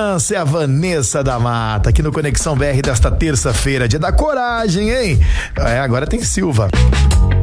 França, é a Vanessa da Mata, aqui no Conexão BR desta terça-feira, dia da coragem, hein? Agora tem Silva.